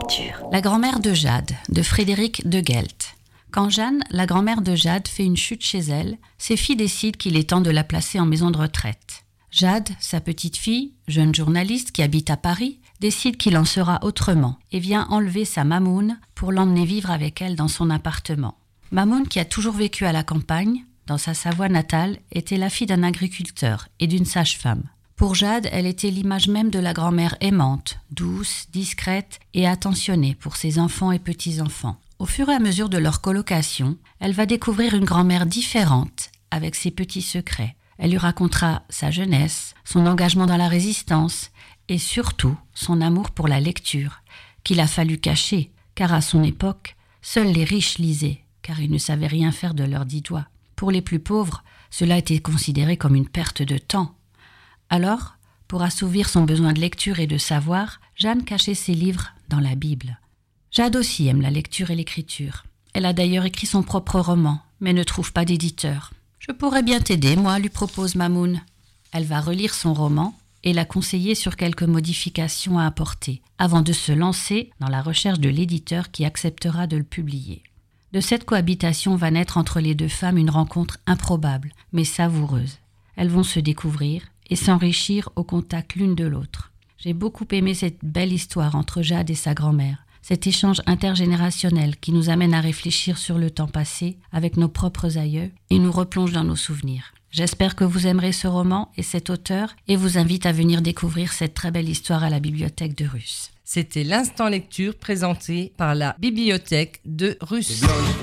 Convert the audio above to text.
lecture. La grand-mère de Jade, de Frédéric de Gelt. Quand Jeanne, la grand-mère de Jade, fait une chute chez elle, ses filles décident qu'il est temps de la placer en maison de retraite. Jade, sa petite fille, jeune journaliste qui habite à Paris, décide qu'il en sera autrement et vient enlever sa Mamoun pour l'emmener vivre avec elle dans son appartement. Mamoun, qui a toujours vécu à la campagne, dans sa Savoie natale, était la fille d'un agriculteur et d'une sage-femme. Pour Jade, elle était l'image même de la grand-mère aimante, douce, discrète et attentionnée pour ses enfants et petits-enfants. Au fur et à mesure de leur colocation, elle va découvrir une grand-mère différente, avec ses petits secrets. Elle lui racontera sa jeunesse, son engagement dans la résistance et surtout son amour pour la lecture, qu'il a fallu cacher, car à son époque, seuls les riches lisaient, car ils ne savaient rien faire de leurs 10 doigts. Pour les plus pauvres, cela était considéré comme une perte de temps. Alors, pour assouvir son besoin de lecture et de savoir, Jeanne cachait ses livres dans la Bible. Jade aussi aime la lecture et l'écriture. Elle a d'ailleurs écrit son propre roman, mais ne trouve pas d'éditeur. « Je pourrais bien t'aider, moi », lui propose Mamoun. Elle va relire son roman et la conseiller sur quelques modifications à apporter, avant de se lancer dans la recherche de l'éditeur qui acceptera de le publier. De cette cohabitation va naître entre les deux femmes une rencontre improbable, mais savoureuse. Elles vont se découvrir et s'enrichir au contact l'une de l'autre. J'ai beaucoup aimé cette belle histoire entre Jade et sa grand-mère, cet échange intergénérationnel qui nous amène à réfléchir sur le temps passé avec nos propres aïeux et nous replonge dans nos souvenirs. J'espère que vous aimerez ce roman et cet auteur et vous invite à venir découvrir cette très belle histoire à la bibliothèque de Russe. C'était l'instant lecture présenté par la bibliothèque de Russe.